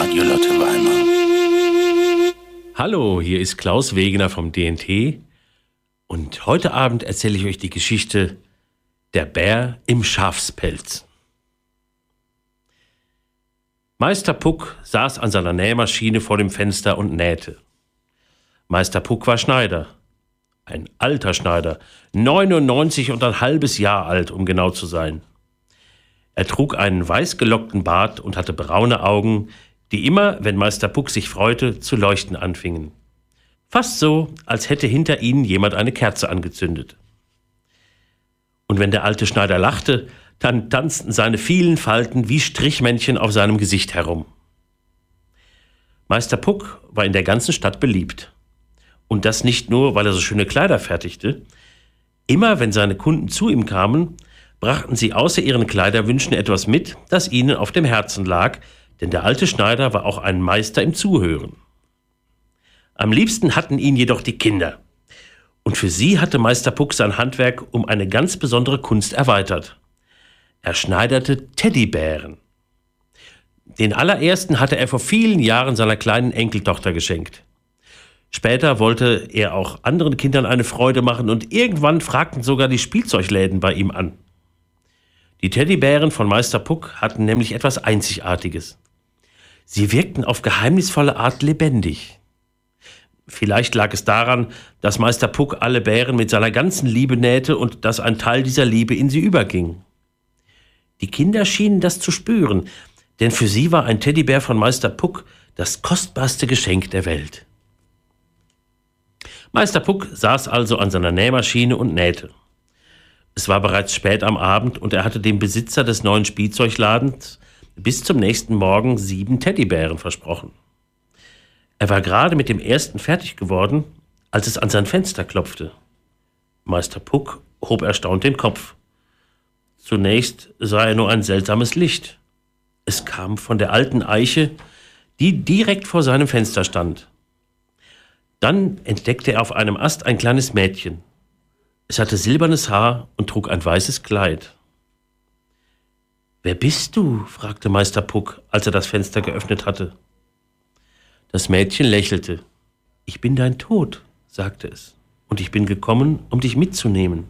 Radio Lotte Weimar. Hallo, hier ist Klaus Wegener vom DNT und heute Abend erzähle ich euch die Geschichte Der Bär im Schafspelz. Meister Puck saß an seiner Nähmaschine vor dem Fenster und nähte. Meister Puck war Schneider, ein alter Schneider, 99,5 Jahre alt, um genau zu sein. Er trug einen weißgelockten Bart und hatte braune Augen, die immer, wenn Meister Puck sich freute, zu leuchten anfingen. Fast so, als hätte hinter ihnen jemand eine Kerze angezündet. Und wenn der alte Schneider lachte, dann tanzten seine vielen Falten wie Strichmännchen auf seinem Gesicht herum. Meister Puck war in der ganzen Stadt beliebt. Und das nicht nur, weil er so schöne Kleider fertigte. Immer, wenn seine Kunden zu ihm kamen, brachten sie außer ihren Kleiderwünschen etwas mit, das ihnen auf dem Herzen lag, denn der alte Schneider war auch ein Meister im Zuhören. Am liebsten hatten ihn jedoch die Kinder. Und für sie hatte Meister Puck sein Handwerk um eine ganz besondere Kunst erweitert. Er schneiderte Teddybären. Den allerersten hatte er vor vielen Jahren seiner kleinen Enkeltochter geschenkt. Später wollte er auch anderen Kindern eine Freude machen und irgendwann fragten sogar die Spielzeugläden bei ihm an. Die Teddybären von Meister Puck hatten nämlich etwas Einzigartiges. Sie wirkten auf geheimnisvolle Art lebendig. Vielleicht lag es daran, dass Meister Puck alle Bären mit seiner ganzen Liebe nähte und dass ein Teil dieser Liebe in sie überging. Die Kinder schienen das zu spüren, denn für sie war ein Teddybär von Meister Puck das kostbarste Geschenk der Welt. Meister Puck saß also an seiner Nähmaschine und nähte. Es war bereits spät am Abend und er hatte dem Besitzer des neuen Spielzeugladens bis zum nächsten Morgen 7 Teddybären versprochen. Er war gerade mit dem ersten fertig geworden, als es an sein Fenster klopfte. Meister Puck hob erstaunt den Kopf. Zunächst sah er nur ein seltsames Licht. Es kam von der alten Eiche, die direkt vor seinem Fenster stand. Dann entdeckte er auf einem Ast ein kleines Mädchen. Es hatte silbernes Haar und trug ein weißes Kleid. »Wer bist du?« fragte Meister Puck, als er das Fenster geöffnet hatte. Das Mädchen lächelte. »Ich bin dein Tod«, sagte es, »und ich bin gekommen, um dich mitzunehmen.«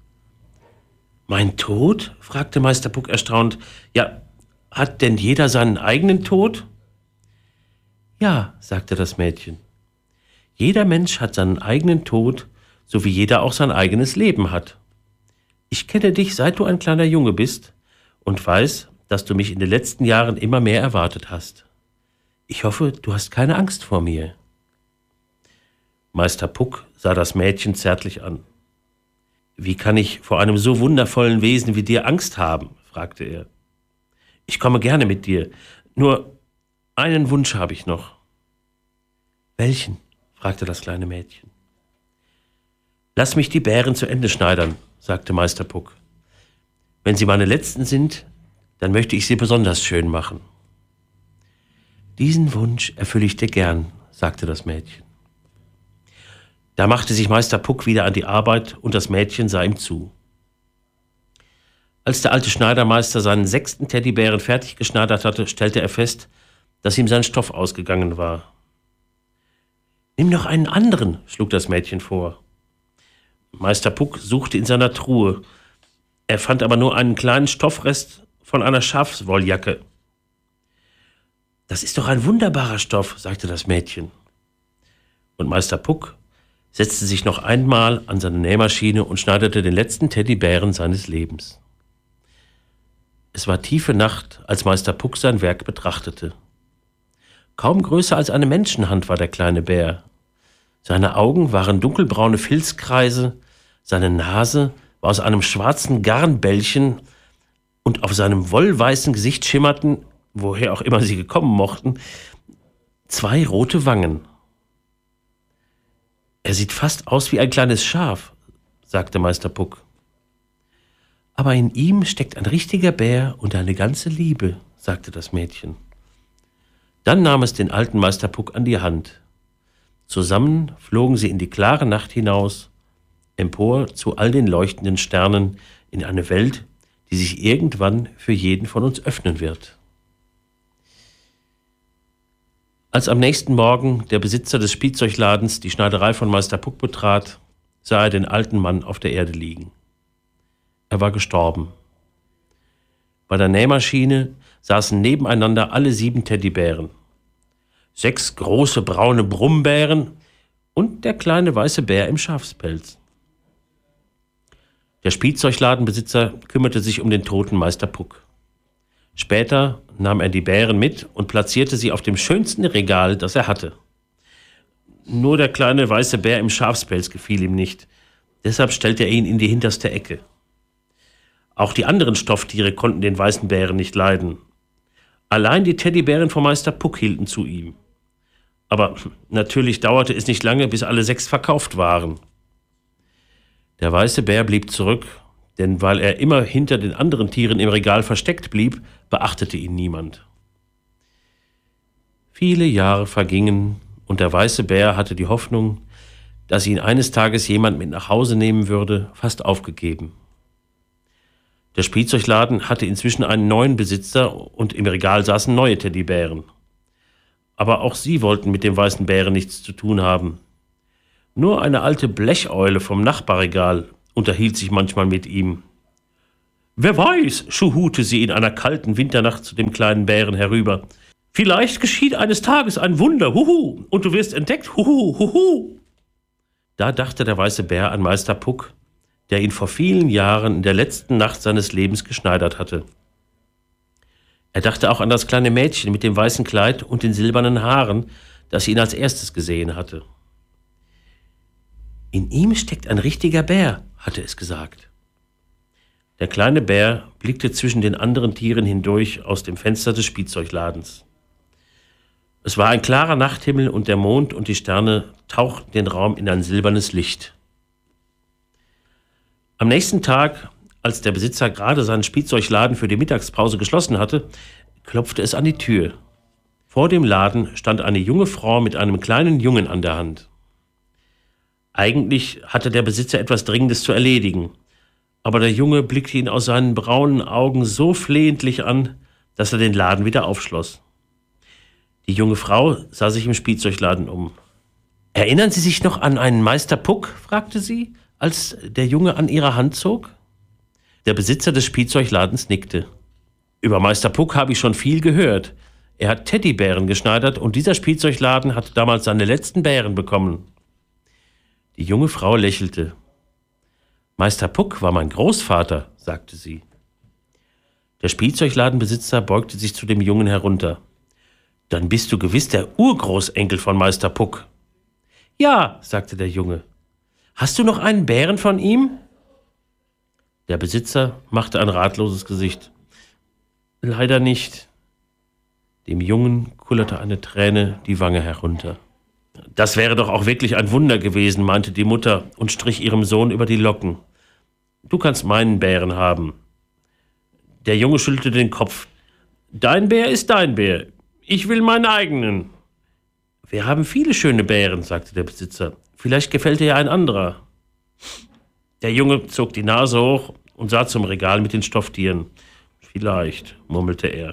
»Mein Tod?« fragte Meister Puck erstaunt. »Ja, hat denn jeder seinen eigenen Tod?« »Ja«, sagte das Mädchen. »Jeder Mensch hat seinen eigenen Tod, so wie jeder auch sein eigenes Leben hat. Ich kenne dich, seit du ein kleiner Junge bist und weiß, dass du mich in den letzten Jahren immer mehr erwartet hast. Ich hoffe, du hast keine Angst vor mir.« Meister Puck sah das Mädchen zärtlich an. »Wie kann ich vor einem so wundervollen Wesen wie dir Angst haben?« fragte er. »Ich komme gerne mit dir, nur einen Wunsch habe ich noch.« »Welchen?« fragte das kleine Mädchen. »Lass mich die Bären zu Ende schneidern«, sagte Meister Puck. »Wenn sie meine letzten sind, dann möchte ich sie besonders schön machen.« »Diesen Wunsch erfülle ich dir gern«, sagte das Mädchen. Da machte sich Meister Puck wieder an die Arbeit und das Mädchen sah ihm zu. Als der alte Schneidermeister seinen 6. Teddybären fertig geschneidert hatte, stellte er fest, dass ihm sein Stoff ausgegangen war. »Nimm noch einen anderen«, schlug das Mädchen vor. Meister Puck suchte in seiner Truhe. Er fand aber nur einen kleinen Stoffrest von einer Schafswolljacke. »Das ist doch ein wunderbarer Stoff«, sagte das Mädchen. Und Meister Puck setzte sich noch einmal an seine Nähmaschine und schneiderte den letzten Teddybären seines Lebens. Es war tiefe Nacht, als Meister Puck sein Werk betrachtete. Kaum größer als eine Menschenhand war der kleine Bär. Seine Augen waren dunkelbraune Filzkreise, seine Nase war aus einem schwarzen Garnbällchen und auf seinem wollweißen Gesicht schimmerten, woher auch immer sie gekommen mochten, 2 rote Wangen. »Er sieht fast aus wie ein kleines Schaf«, sagte Meister Puck. »Aber in ihm steckt ein richtiger Bär und eine ganze Liebe«, sagte das Mädchen. Dann nahm es den alten Meister Puck an die Hand. Zusammen flogen sie in die klare Nacht hinaus, empor zu all den leuchtenden Sternen, in eine Welt, die sich irgendwann für jeden von uns öffnen wird. Als am nächsten Morgen der Besitzer des Spielzeugladens die Schneiderei von Meister Puck betrat, sah er den alten Mann auf der Erde liegen. Er war gestorben. Bei der Nähmaschine saßen nebeneinander alle 7 Teddybären. 6 große braune Brummbären und der kleine weiße Bär im Schafspelz. Der Spielzeugladenbesitzer kümmerte sich um den toten Meister Puck. Später nahm er die Bären mit und platzierte sie auf dem schönsten Regal, das er hatte. Nur der kleine weiße Bär im Schafspelz gefiel ihm nicht. Deshalb stellte er ihn in die hinterste Ecke. Auch die anderen Stofftiere konnten den weißen Bären nicht leiden. Allein die Teddybären von Meister Puck hielten zu ihm. Aber natürlich dauerte es nicht lange, bis alle 6 verkauft waren. Der weiße Bär blieb zurück, denn weil er immer hinter den anderen Tieren im Regal versteckt blieb, beachtete ihn niemand. Viele Jahre vergingen und der weiße Bär hatte die Hoffnung, dass ihn eines Tages jemand mit nach Hause nehmen würde, fast aufgegeben. Der Spielzeugladen hatte inzwischen einen neuen Besitzer und im Regal saßen neue Teddybären. Aber auch sie wollten mit dem weißen Bären nichts zu tun haben. Nur eine alte Blecheule vom Nachbarregal unterhielt sich manchmal mit ihm. »Wer weiß«, schuhute sie in einer kalten Winternacht zu dem kleinen Bären herüber. »Vielleicht geschieht eines Tages ein Wunder, huhu, und du wirst entdeckt, huhu, huhu.« Da dachte der weiße Bär an Meister Puck, der ihn vor vielen Jahren in der letzten Nacht seines Lebens geschneidert hatte. Er dachte auch an das kleine Mädchen mit dem weißen Kleid und den silbernen Haaren, das ihn als erstes gesehen hatte. »In ihm steckt ein richtiger Bär«, hatte es gesagt. Der kleine Bär blickte zwischen den anderen Tieren hindurch aus dem Fenster des Spielzeugladens. Es war ein klarer Nachthimmel und der Mond und die Sterne tauchten den Raum in ein silbernes Licht. Am nächsten Tag, als der Besitzer gerade seinen Spielzeugladen für die Mittagspause geschlossen hatte, klopfte es an die Tür. Vor dem Laden stand eine junge Frau mit einem kleinen Jungen an der Hand. Eigentlich hatte der Besitzer etwas Dringendes zu erledigen, aber der Junge blickte ihn aus seinen braunen Augen so flehentlich an, dass er den Laden wieder aufschloss. Die junge Frau sah sich im Spielzeugladen um. »Erinnern Sie sich noch an einen Meister Puck?« fragte sie, als der Junge an ihrer Hand zog. Der Besitzer des Spielzeugladens nickte. »Über Meister Puck habe ich schon viel gehört. Er hat Teddybären geschneidert und dieser Spielzeugladen hatte damals seine letzten Bären bekommen.« Die junge Frau lächelte. »Meister Puck war mein Großvater«, sagte sie. Der Spielzeugladenbesitzer beugte sich zu dem Jungen herunter. »Dann bist du gewiss der Urgroßenkel von Meister Puck.« »Ja«, sagte der Junge. »Hast du noch einen Bären von ihm?« Der Besitzer machte ein ratloses Gesicht. »Leider nicht.« Dem Jungen kullerte eine Träne die Wange herunter. »Das wäre doch auch wirklich ein Wunder gewesen«, meinte die Mutter und strich ihrem Sohn über die Locken. »Du kannst meinen Bären haben.« Der Junge schüttelte den Kopf. »Dein Bär ist dein Bär. Ich will meinen eigenen.« »Wir haben viele schöne Bären«, sagte der Besitzer. »Vielleicht gefällt dir ja ein anderer.« Der Junge zog die Nase hoch und sah zum Regal mit den Stofftieren. »Vielleicht«, murmelte er.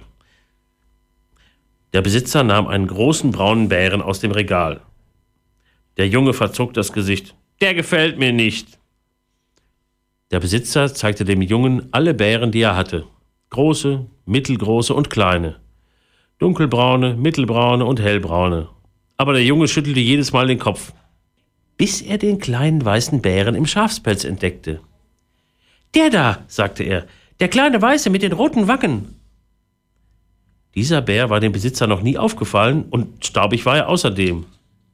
Der Besitzer nahm einen großen braunen Bären aus dem Regal. Der Junge verzog das Gesicht. »Der gefällt mir nicht.« Der Besitzer zeigte dem Jungen alle Bären, die er hatte. Große, mittelgroße und kleine. Dunkelbraune, mittelbraune und hellbraune. Aber der Junge schüttelte jedes Mal den Kopf, bis er den kleinen weißen Bären im Schafspelz entdeckte. »Der da«, sagte er, »der kleine Weiße mit den roten Wangen.« Dieser Bär war dem Besitzer noch nie aufgefallen und staubig war er außerdem.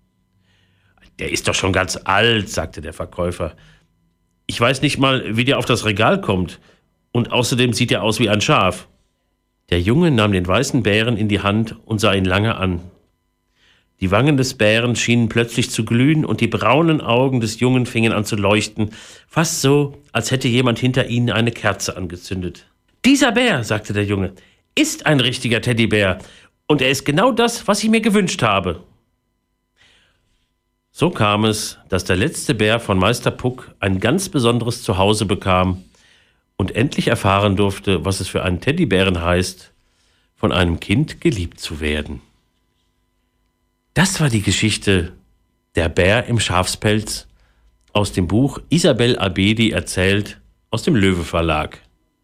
»Der ist doch schon ganz alt«, sagte der Verkäufer. »Ich weiß nicht mal, wie der auf das Regal kommt. Und außerdem sieht er aus wie ein Schaf.« Der Junge nahm den weißen Bären in die Hand und sah ihn lange an. Die Wangen des Bären schienen plötzlich zu glühen und die braunen Augen des Jungen fingen an zu leuchten, fast so, als hätte jemand hinter ihnen eine Kerze angezündet. »Dieser Bär«, sagte der Junge, »ist ein richtiger Teddybär und er ist genau das, was ich mir gewünscht habe.« So kam es, dass der letzte Bär von Meister Puck ein ganz besonderes Zuhause bekam und endlich erfahren durfte, was es für einen Teddybären heißt, von einem Kind geliebt zu werden. Das war die Geschichte Der Bär im Schafspelz aus dem Buch Isabel Abedi erzählt aus dem Löwe Verlag.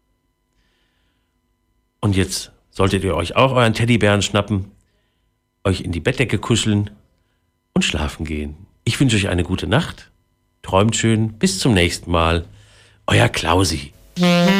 Und jetzt solltet ihr euch auch euren Teddybären schnappen, euch in die Bettdecke kuscheln und schlafen gehen. Ich wünsche euch eine gute Nacht. Träumt schön. Bis zum nächsten Mal. Euer Klausi.